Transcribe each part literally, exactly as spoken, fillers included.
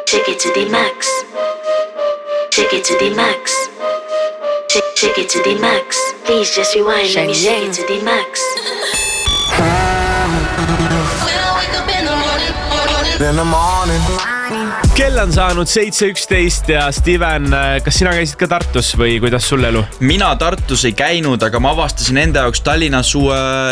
Take it to the max. Take it to the max. Take, take it to the max. Please just rewind. Let me take it to the max. In the morning. Kell on saanud seitse üksteist ja Steven, kas sina käisid ka Tartus või kuidas sul elu? Mina Tartus ei käinud, aga ma avastasin enda jaoks Tallinnas uue,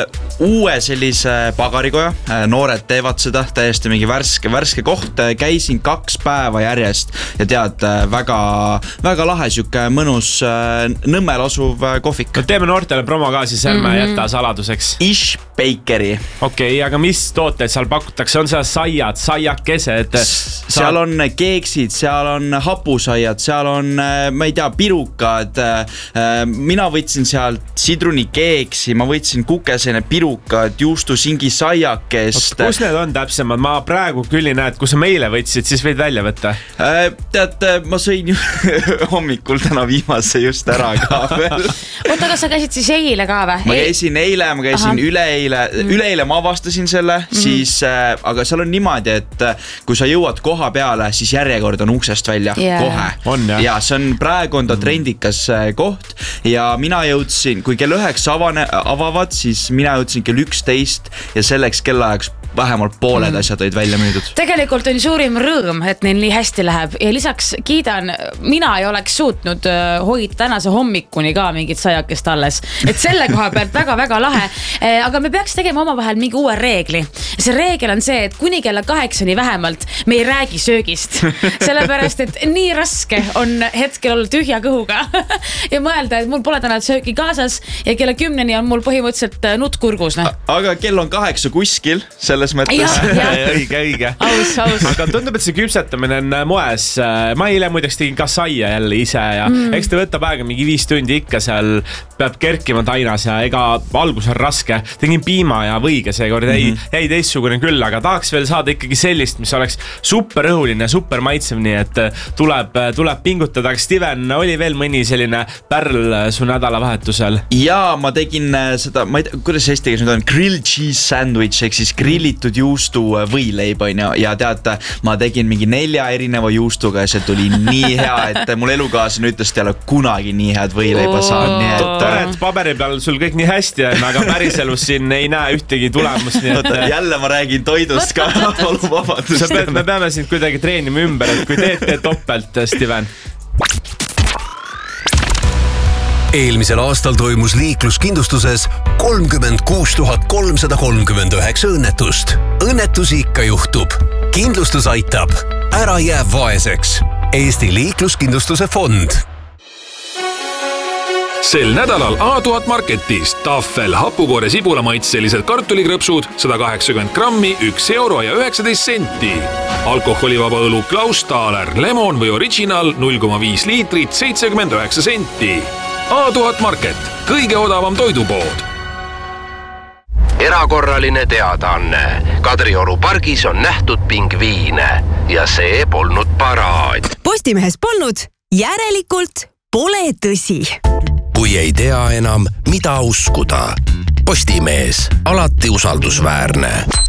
uue sellise pagarikoja. Noored teevad seda, täiesti mingi värske, värske koht. Käisin kaks päeva järjest ja tead, väga, väga lahe siuke mõnus Nõmmel asuv kohvik. No teeme noortele promo ka siis, ärme mm-hmm. jätta saladuseks. Ish Bakeri. Okei, okay, aga mis tooteid seal pakutakse? On seal saiad, saiakesed? Seal on keeksid, seal on hapusaiad, seal on, ma ei tea, pirukad. Mina võtsin sealt sidrunikeeksi, ma võtsin kukesene pirukad, juustusingi saiakest. Kus need on täpsemad? Ma praegu küll ei näe, et kui sa meile võtsid, siis võid välja võtta. Tead, ma sõin ju hommikul täna viimase just ära ka veel. Oota, kas sa käisid siis eile ka või? Ma käisin eile, ma käisin üleeile, üleeile ma avastasin selle, mm-hmm. siis, aga seal on niimoodi, et kui sa jõuad koha peale, siis järjekord on uksest välja yeah. kohe. On, ja see on, praegu on ta trendikas koht ja mina jõudsin, kui kell üheksa avane, avavad, siis mina jõudsin kell üksteist ja selleks kellaajaks vähemalt pooled mm. asjad olid välja müüdud. Tegelikult on suurim rõõm, et neil nii hästi läheb ja lisaks kiidan, mina ei oleks suutnud hoida tänase hommikuni ka mingit saiakest alles. Et selle koha pealt väga-väga lahe, aga me peaks tegema omavahel mingi uue reegli. See reegel on see, et kuni kella kaheksani vähemalt me ei räägi söögist. Sellepärast, et nii raske on hetkel olla tühja kõhuga ja mõelda, et mul pole täna söögi kaasas ja kella kümneni on mul põhimõtteliselt nutt kurgus. Ne? Aga kell on kaheksa kuskil, selles mõttes. Ja, ja. õige, õige. Aus, aus. Aga tundub, et see küpsetamine on moes. Ma eile muideks tegin ka saia jälle ise ja mm. eks ta võtab aega mingi viis tundi ikka seal peab kerkima tainas ja ega algus on raske. Tegin piima ja võige seekord mm-hmm. ei, ei teistsugune küll, aga tahaks veel saada ikkagi sellist, mis oleks super õhuline, super maitsev, nii et tuleb, tuleb pingutada. Aga Steven, oli veel mõni selline pärl su nädalavahetusel? Jaa, ma tegin seda, ma ei tea, kuidas eesti keeles nüüd on, grilled cheese sandwich, ehk siis grillitud juustu võileib on ja, ja teate, ma tegin mingi nelja erineva juustuga ja see tuli nii hea, et mul elukaaslane ütles, et ei ole kunagi nii head võileiba saan. Nii et tore, et paberi peal sul kõik nii hästi on, aga päriselus siin ei näe ühtegi tulemust. Nii et... jälle ma räägin toidust ka, palun vabandust. Pead, me peame sind kuidagi treenima ümber, et kui teed, teed toppelt, Steven. Eelmisel aastal toimus liikluskindlustuses kolmkümmend kuus tuhat kolmsada kolmkümmend üheksa õnnetust. Õnnetusi ikka juhtub. Kindlustus aitab. Ära jää vaeseks. Eesti liikluskindlustuse fond. Sel nädalal A tuhat Marketis Tafel hapukoore sibulamaitselised kartulikrõpsud sada kaheksakümmend grammi, üks euro ja üheksateist senti. Alkoholivaba õlu Klaus Thaler, lemon või original null koma viis liitrit, seitsekümmend üheksa senti. A tuhat Market, kõige odavam toidupood. Erakorraline teadaanne. Kadrioru pargis on nähtud pingviine ja see polnud paraad. Postimehes polnud, järelikult pole tõsi. Kui ei tea enam, mida uskuda. Postimees, alati usaldusväärne.